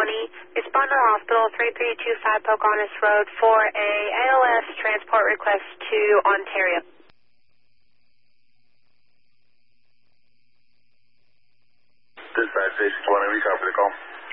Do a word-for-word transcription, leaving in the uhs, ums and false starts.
twenty. Respond to the hospital, three three two five Pocahontas Road, for a A L S transport request to Ontario. Dispatch, Station twenty, we copy the call.